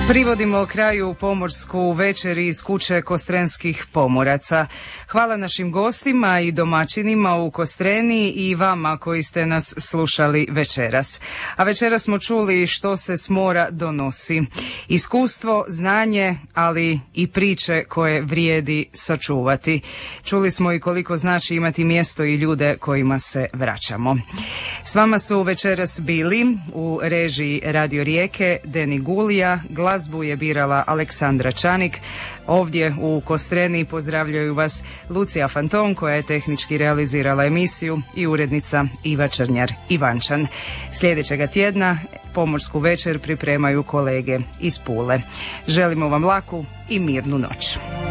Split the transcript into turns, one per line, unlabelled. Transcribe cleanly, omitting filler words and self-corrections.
Privodimo kraju pomorsku večer iz kuće Kostrenskih pomoraca. Hvala našim gostima i domaćinima u Kostreni i vama koji ste nas slušali večeras. A večeras smo čuli što se s mora donosi. Iskustvo, znanje, ali i priče koje vrijedi sačuvati. Čuli smo i koliko znači imati mjesto i ljude kojima se vraćamo. S vama su večeras bili u režiji Radio Rijeke Deni Gulija, glazbu je birala Aleksandra Čanik. Ovdje u Kostreni pozdravljaju vas Lucija Fanton koja je tehnički realizirala emisiju i urednica Iva Črnjar-Ivančan. Sljedećega tjedna pomorsku večer pripremaju kolege iz Pule. Želimo vam laku i mirnu noć.